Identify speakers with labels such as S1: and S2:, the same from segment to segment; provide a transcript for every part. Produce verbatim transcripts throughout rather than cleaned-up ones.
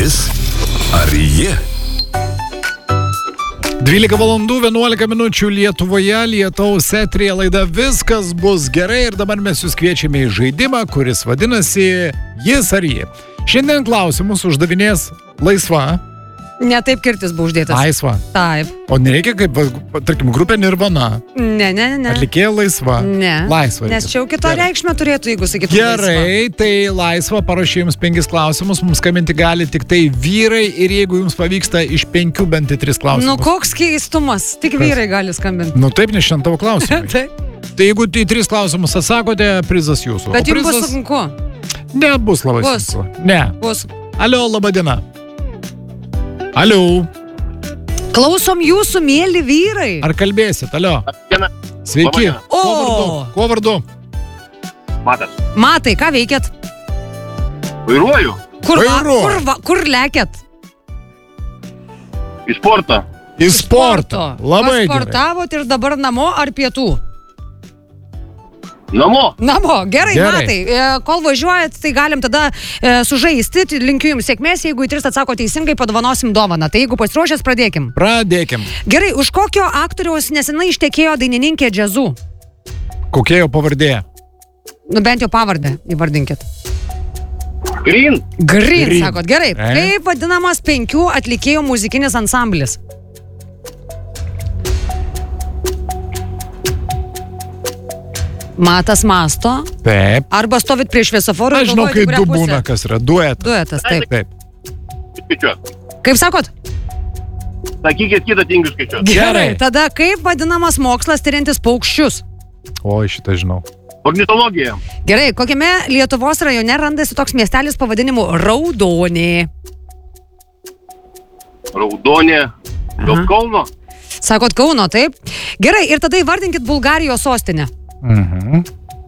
S1: Jis ar ji?
S2: dvylika valandų vienuolika minučių Lietuvoje, Lietaus eteryje laida Viskas bus gerai ir dabar mes jūs kviečiame į žaidimą, kuris vadinasi Jis ar ji. Šiandien klausimus uždavinės Laisva.
S3: Ne taip kirtis buvo uždėtas.
S2: Laisva.
S3: Taip.
S2: O nereikia kaip, tarkim, grupė Nirvana.
S3: Ne, ne, ne.
S2: Atlikėja Laisva.
S3: Ne.
S2: Laisva.
S3: Nes čia jau kito reikšmę turėtų, jeigu sakytų
S2: Gerai,
S3: Laisva.
S2: tai Laisva parašė jums penkis klausimus, mums skambinti gali tik tai vyrai ir jeigu jums pavyksta iš penkių bent į tris klausimus.
S3: Nu, koks keistumas. Tik
S2: Kas?
S3: vyrai gali skambinti.
S2: Nu taip, nes šiandien tavo klausimai.
S3: Taip.
S2: Tai jeigu į tris klausimus atsakote, prizas jūsų.
S3: Bet
S2: O
S3: jums bus
S2: prizas...
S3: sunku.
S2: Ne, bus labai
S3: Bus.
S2: sunku. Ne.
S3: Bus.
S2: Alio, laba diena. Alio.
S3: Klausom jūsų, mėly vyrai.
S2: Ar kalbėsit? Alio.
S4: Diena.
S2: Sveiki.
S4: Laba diena.
S3: O.
S2: Kuo vardu? Kuo vardu?
S4: Matas.
S3: Matai, ką veikėt?
S4: Vairuoju.
S3: Kur, va,
S2: Vairuoju.
S3: kur, va, kur lekėt?
S4: Į sportą.
S2: Į sportą. Labai gerai.
S3: Pasportavot ir dabar namo ar pietų?
S4: Namo.
S3: Namo, gerai,
S2: Gerai.
S3: Matai, e, kol važiuojat, tai galim tada e, sužaisti, Tai linkiu jums sėkmės, jeigu į tris atsako teisingai, padovanosim dovaną. Tai jeigu pasiruošęs, pradėkim.
S2: Pradėkim.
S3: Gerai, už kokio aktoriaus nesenai ištekėjo dainininkė džiazu?
S2: Kokia jo pavardė?
S3: Nu bent jau pavardę įvardinkit.
S4: Green.
S3: Green,
S2: Green.
S3: sakot, gerai.
S2: E?
S3: Kaip vadinamas penkių atlikėjų muzikinis ansamblis? Matas masto,
S2: Taip.
S3: arba stovit prie šviesoforo ir
S2: Aš žinau,
S3: galvojat,
S2: kai
S3: į kurią
S2: du
S3: pusę.
S2: būna, kas yra. Duet.
S3: Duetas, taip.
S2: Taip.
S4: Skaičiuot.
S3: Kaip sakot?
S4: Sakykit kitą tingių skaičiuot.
S2: Gerai.
S3: Tada kaip vadinamas mokslas tyriantis paukščius?
S2: O, šitą žinau.
S4: Ornitologija.
S3: Gerai, kokiame Lietuvos rajone randasi toks miestelis pavadinimu Raudonė?
S4: Raudonė. Gal
S3: Aha.
S4: Kauno.
S3: Sakot Kauno, taip? Gerai, ir tada įvardinkit Bulgarijos sostinę.
S2: Mhm.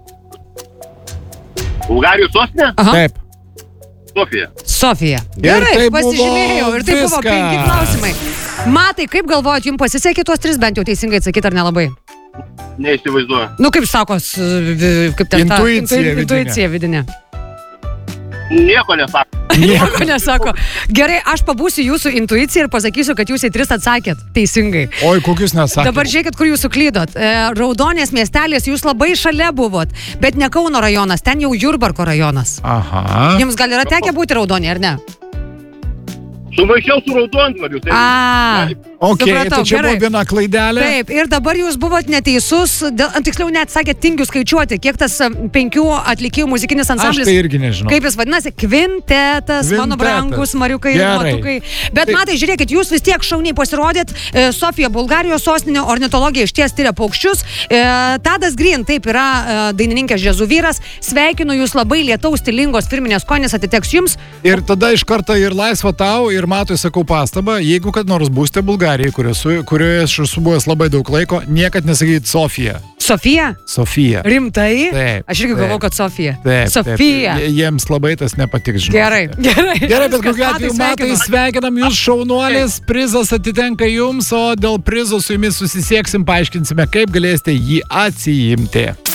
S4: Bulgarijos sostinė.
S3: Aha.
S2: Taip.
S4: Sofija.
S3: Sofija.
S2: Ir
S3: Gerai,
S2: tai buvo
S3: pasižymėjau. Ir tai buvo
S2: viskas.
S3: penki klausimai. Matai, kaip galvojat, jums pasisekė tuos tris bent jau teisingai atsakyti ar nelabai?
S4: Neįsivaizduoju.
S3: Nu, kaip sakos, v- kaip ten ta
S2: Intuicija
S3: intu-
S2: vidinė.
S3: intuicija vidinė.
S4: Nieko nesako.
S3: Nieko nesako. Gerai, aš pabūsiu jūsų intuiciją ir pasakysiu, kad jūs į tris atsakėt teisingai.
S2: Oi, kokius nesakė.
S3: Dabar žiūrėkit, kur jūs suklydot. E, Raudonės miestelis, jūs labai šalia buvot, bet ne Kauno rajonas, ten jau Jurbarko rajonas.
S2: Aha.
S3: Jums gal yra tekę būti Raudonė, ar ne?
S4: Sumaišiau su raudondvariu. Tai...
S3: A,
S2: Ok,
S3: supratau,
S2: tai čia
S3: gerai.
S2: buvo viena klaidelė.
S3: Taip, ir dabar jūs buvot neteisus, dėl, tiksliau net sakėt, tingiu skaičiuoti, kiek tas e, penkių atlikėjų muzikinis
S2: Aš
S3: ansamblis.
S2: tai irgi nežinau.
S3: Kaip jis vadinasi? Kvintetas, mano
S2: Kvintetas.
S3: brangus mariukai ir
S2: Gerai.
S3: matukai. Bet
S2: Tai-
S3: matai, žiūrėkit, jūs vis tiek šauniai pasirodėt. E, Sofija, Bulgarijos sostinė, ornitologija išties tyria paukščius. E, Tadas Green, taip yra e, dainininkės džiazų vyras. Sveikinu jūs labai, lietaus stilingos firminės skonės atiteks jums.
S2: Ir tada iš karto ir Laisva tau, ir Matui sakau pastabą, jeigu kad nors būsite Bulgarijai, kurioje, su, kurioje aš esu buvęs labai daug laiko, niekad nesakykit Sofija.
S3: Sofija?
S2: Sofija.
S3: Rimtai?
S2: Taip,
S3: Aš irgi
S2: taip.
S3: galvoju, kad Sofija.
S2: Taip,
S3: Sofija.
S2: Taip. Jiems labai tas nepatiks, žinau.
S3: Gerai, gerai.
S2: Gerai, bet
S3: Viskas,
S2: kokiu atveju, Matai,
S3: sveikinu.
S2: sveikinam jūs šaunuolės, prizas atitenka jums, o dėl prizo su jumis susisieksim, paaiškinsime, kaip galėsite jį atsiimti.